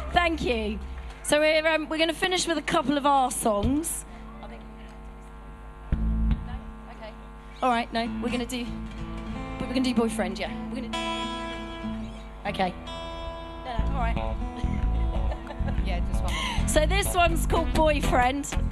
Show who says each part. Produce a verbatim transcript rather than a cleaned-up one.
Speaker 1: Thank you. So we're, um, we're going to finish with a couple of our songs. I think... No? Okay. All right, no, we're going to do... We're going to do Boyfriend, yeah. We're going to do... Okay. No, no, all right.
Speaker 2: Yeah, just one.
Speaker 1: So this one's called Boyfriend.